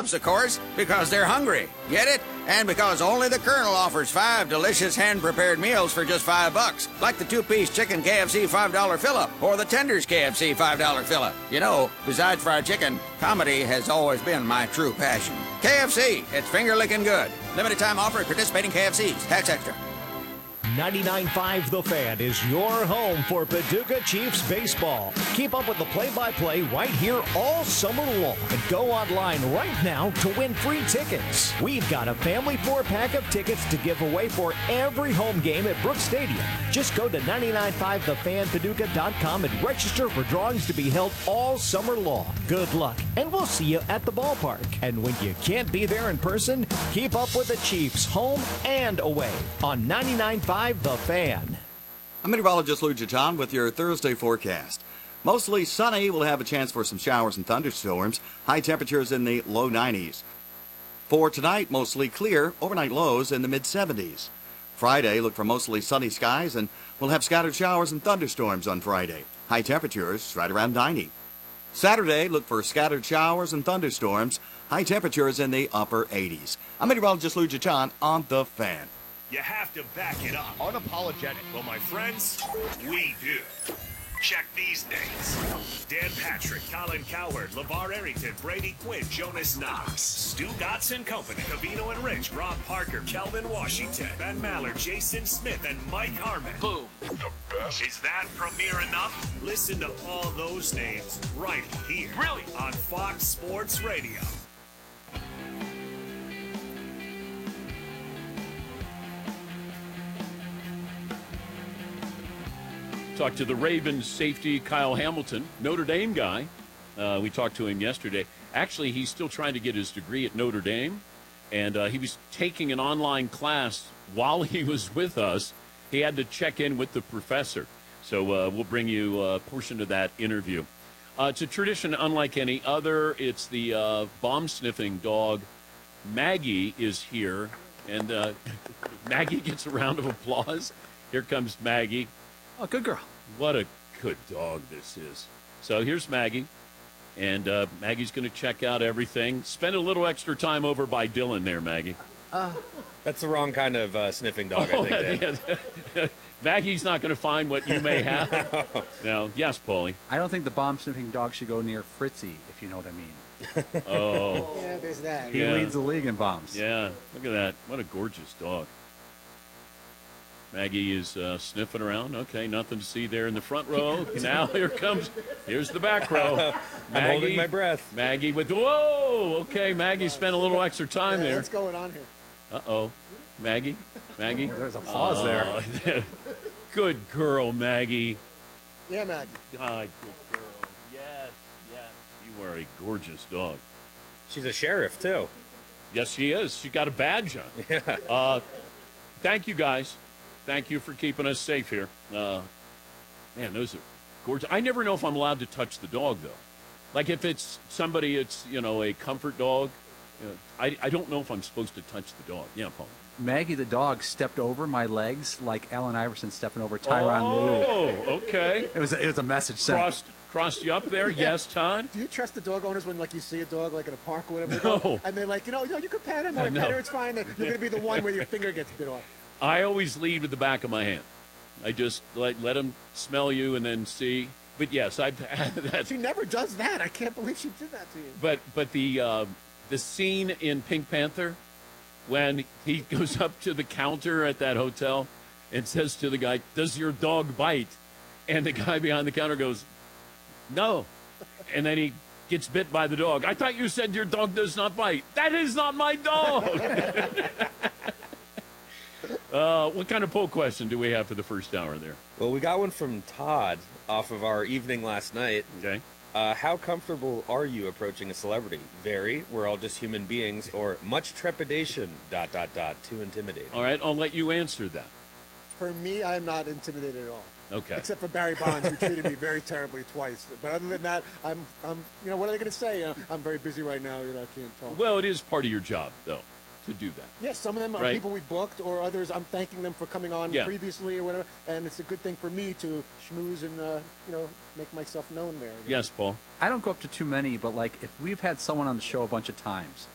Cubs, of course, because they're hungry. Get it? And because only the Colonel offers 5 delicious hand-prepared meals for just $5. Like the 2-piece chicken KFC $5 fill-up or the Tenders KFC $5 fill-up. You know, besides fried chicken, comedy has always been my true passion. KFC, it's finger-licking good. Limited time offer at participating KFCs. Tax extra. 99.5 The Fan is your home for Paducah Chiefs baseball. Keep up with the play-by-play right here all summer long. And go online right now to win free tickets. We've got a family 4-pack of tickets to give away for every home game at Brooks Stadium. Just go to 995thefanpaducah.com and register for drawings to be held all summer long. Good luck, and we'll see you at the ballpark. And when you can't be there in person, keep up with the Chiefs home and away on 99.5 The Fan. I'm meteorologist Lou Jajan with your Thursday forecast. Mostly sunny. We'll have a chance for some showers and thunderstorms. High temperatures in the low 90s. For tonight, mostly clear. Overnight lows in the mid-70s. Friday, look for mostly sunny skies, and we'll have scattered showers and thunderstorms on Friday. High temperatures right around 90. Saturday, look for scattered showers and thunderstorms. High temperatures in the upper 80s. I'm meteorologist Lou Jajan on The Fan. You have to back it up. Unapologetic. Well, my friends, we do. Check these names. Dan Patrick, Colin Cowherd, LeVar Arrington, Brady Quinn, Jonas Knox, Stu Gotts and Company, Cavino and Rich, Rob Parker, Kelvin Washington, Ben Maller, Jason Smith, and Mike Harmon. Boom. The best. Is that premiere enough? Listen to all those names right here. Really? On Fox Sports Radio. Talked to the Ravens safety, Kyle Hamilton, Notre Dame guy. We talked to him yesterday. Actually, he's still trying to get his degree at Notre Dame, and he was taking an online class while he was with us. He had to check in with the professor. So we'll bring you a portion of that interview. It's a tradition unlike any other. It's the bomb-sniffing dog. Maggie is here, and Maggie gets a round of applause. Here comes Maggie. Oh, good girl. What a good dog this is. So here's Maggie, and Maggie's going to check out everything. Spend a little extra time over by Dylan there, Maggie. That's the wrong kind of sniffing dog, I think. Yeah. Maggie's not going to find what you may have. No. Yes, Paulie. I don't think the bomb-sniffing dog should go near Fritzy, if you know what I mean. Oh. Yeah, there's that. He leads the league in bombs. Yeah, look at that. What a gorgeous dog. Maggie is sniffing around. Okay, nothing to see there in the front row. Now here's the back row. Maggie, I'm holding my breath. Maggie with, whoa! Okay, Maggie spent a little extra time there. What's going on here? Uh-oh. Maggie? There's applause there. Good girl, Maggie. Yeah, Maggie. God, good girl. Yes. You are a gorgeous dog. She's a sheriff, too. Yes, she is. She got a badge on. Yeah. Thank you, guys. Thank you for keeping us safe here. Man, those are gorgeous. I never know if I'm allowed to touch the dog, though. Like if it's somebody, it's, a comfort dog. I don't know if I'm supposed to touch the dog. Yeah, Paul. Maggie the dog stepped over my legs like Allen Iverson stepping over Tyronn Lue. Oh, okay. It was a message sent. Crossed you up there? Yes, Todd? Do you trust the dog owners when, you see a dog, in a park or whatever? No. And they're like, you can pet him, or pet her, it's fine. You're going to be the one where your finger gets bit off. I always lead with the back of my hand. I just let them smell you and then see. But yes, She never does that. I can't believe she did that to you. But the scene in Pink Panther when he goes up to the counter at that hotel and says to the guy, "Does your dog bite?" And the guy behind the counter goes, "No." And then he gets bit by the dog. "I thought you said your dog does not bite." "That is not my dog." What kind of poll question do we have for the first hour there? Well, we got one from Todd off of our evening last night. Okay. How comfortable are you approaching a celebrity? Very, we're all just human beings, or much trepidation, ... too intimidating. All right, I'll let you answer that. For me, I'm not intimidated at all. Okay. Except for Barry Bonds, who treated me very terribly twice. But other than that, I'm what are they going to say? I'm very busy right now, I can't talk. Well, it is part of your job, though, to do that. Yes, some of them are people we booked, or others I'm thanking them for coming on previously or whatever. And it's a good thing for me to schmooze and, make myself known there. Yes, Paul. I don't go up to too many, but if we've had someone on the show a bunch of times,